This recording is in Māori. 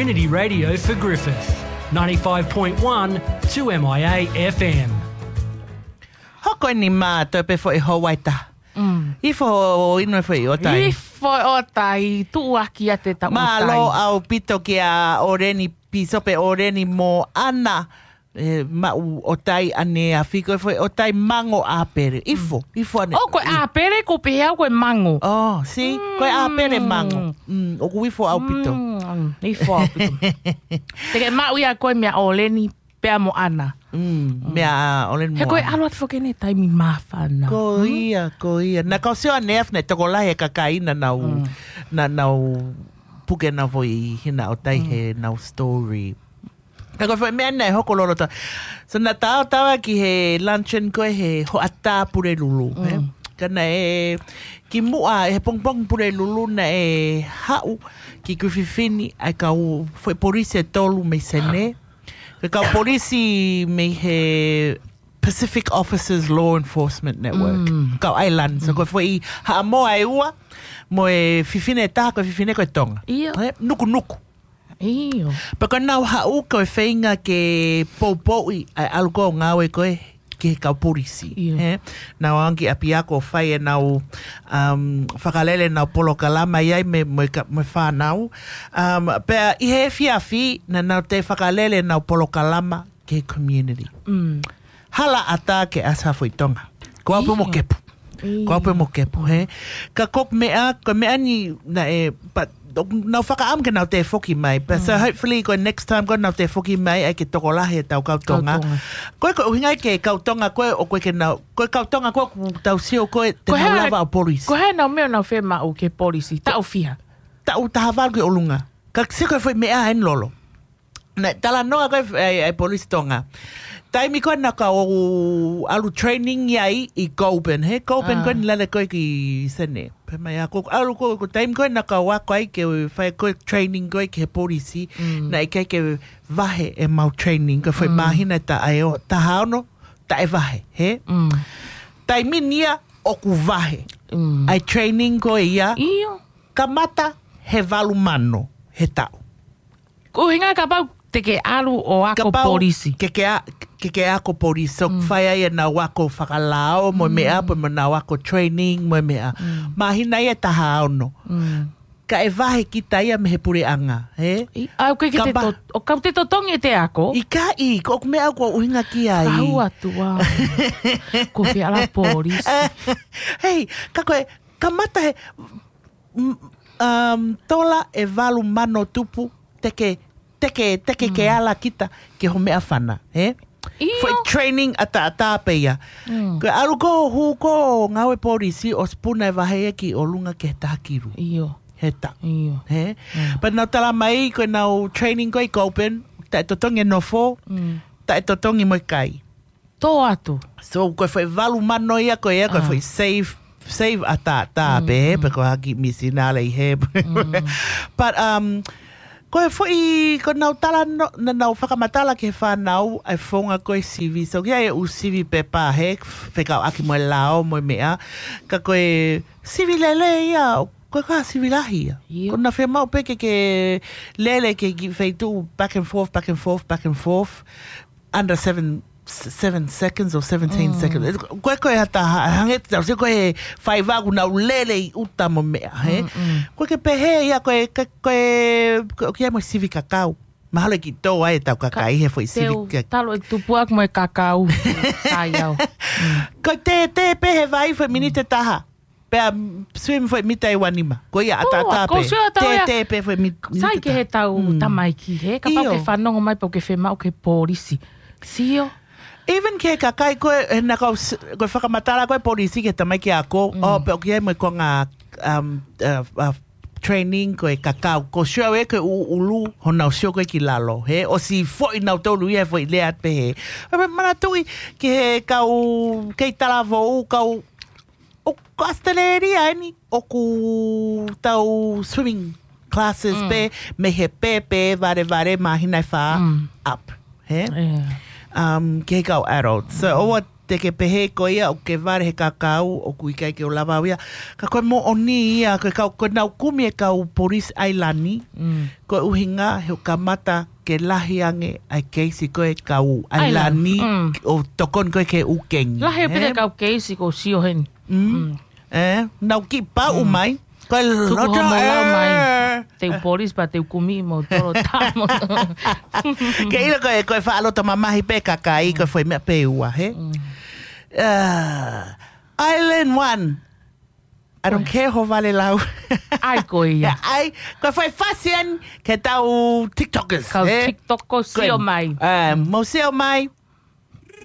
community radio for Griffith. 95.1 2MIA FM. Hoko ni mātou pe fo I Hawaita. Ifo ino fo I otai. Ifo otai tuaki a te ta otai. Malo au pito ki a oreni pisope oreni mo ana. Ma otai ane a fiko fo otai mango apere. Ifo ane. O koe apere ko pe au koe mango. Oh, si, koe apere mango. O ku ifo au pito. Ifo au pito. Teke mau ia koe mea oreni pea mo ana. Mea olen mo. He koe alo atu whakene taimi mawhana. Ko ia. Na kau seo nef ne toko lahe kakaina nau puke na voi hina o tai he nau story. Ka koe mea nei hoko loro ta. So na tawa ki he luncheon koe he hoata pure lulu. Kana ki mua he pongpong pure lulu na hau ki kuwhiwhini ai kau foi polisi tolu me sene. Ka polisi me he Pacific Officers Law Enforcement Network. Ka island. So ko foi ha mo ai ua mo e fifine ta ko fifine ko tonga. Nuku. Iyo. Paka nau hau ko whainga ke poupoi ai alko ngawe koe ke ka polisi. Nau angi api ako whai e nau whakalele nau polo kalama iai me whanau. Pea I he fiafi na nau te whakalele nau polo kalama ke community. Hala ata ke asa whuitonga. Ko apu mo kepu. Ka kok mea ni na but nau whakaam ke nau te whoki mai. So hopefully ko next time ko nau te whoki mai ai ke toko lahe tau kautonga. Koe uhingai ke kautonga koe o koe ke nau. Koe kautonga koe tau sio koe te nau lava o polisi. Ko he nau meo nau whema o ke polisi. Tau whiha. Tau tahawaru ke olunga. Ka se koe whai mea en lolo. Na tala noa koe ai polisi tonga. Taimi koe naka o alu training iai I Goulburn. He Goulburn koe ni lale koe ki sene. Pemai ako alu koe taimi koe naka wako ai ke whai koe training koe ke he polisi. Na I ke vahe e mau training. Koe whai mahina ta ai o ta haono ta e vahe. He? Taimi nia o ku vahe. Ai training koe ia. Iyo. Ka mata he valu mano he tau. Ko hinga ka pau te ke alu o ako polisi. Ke ako polisi. So, whai ai e na wako whakalao, mo mea, po mo na wako training, mo mea. Mahina ia taha ono. Ka e vahe ki taia me he pure anga. He? Au ke te o kau te totongi te ako? I ko mea ko uhinga ki ai. Kau atu, wow. Ko whiala polisi. Hei, ka koe, ka mata he, tola e valu mano tupu, teke ke ala kita, ke ho mea whana. He? Foi training ata peia. Ko alu ko ngawe polisi o spuna e wahe ki o lunga ke takiru. Iyo. Heta. Iyo. He? But nau tala mai ko nau training ko I Goulburn, ta e totongi no fo, ta e totongi mo kai. Tō atu. So ko foi valu mano ia ko foi save ata pe pe ko haki misinale I he. But ko foi ko nau tala na nau whakamatala ke whanau ai whonga koe CV. So kia e u CV pe pa he, whekau aki mo lao mo mea. Ka koe CV lele ia, koe ka CV lahi ia. Ko na whemau peke ke lele ke wheitu back and forth, under 7 seconds or 17 seconds. Koe hata hangete tau, se koe whai wagu nau lele I uta mo mea, he? Koe ke pehe ia, koe kia mo sivi kakau. Mahalo ki tō ai tau kakai, he foi sivi kakau. Talo e tupuak mo e kakau. Sai au. Koe te pehe vai foi minite taha. Pea swim foi mita I wanima. Koe ia ata pe. Te pehe foi minite taha. Sai ke he tau tamaiki, he? Ka pau ke whanongo mai pau ke whemau ke polisi. Sio? Even ke kakai koe na koe whakamatara koe polisi ke tamai ki ako. Pe o kia mo ko ngā training koe kakau. Ko shua we koe ulu ho nau shio koe ki lalo. He? O si foi nau tolu ia foi lea pe he. Mana tui ke he kau kei tala vo kau o kasteleri ani o ku tau swimming classes pe me he pe vare mahina wha up. He? Yeah. Ke kau adult. So, o te ke pehe ko ia o ke vare he kakau o kui kai ke o lava ia ka koe mo oni ia ko nau kumi e kau Poris Ailani ko uhinga he o kamata ke lahi ange ai keisi ko e kau Ailani o tokon ko ke ukeng lahi pete kau keisi ko sio hen nau ki pa umai ko loto te Poris pa te kumi mo toro tamo ke ilo ko fa alota mamahi pe kakai ko foi me pe ua he Island 1 I don't care ho vale lau ai ko ia ai ko foi fashion ke tau TikTokers TikTok ko sio mai mo sio mai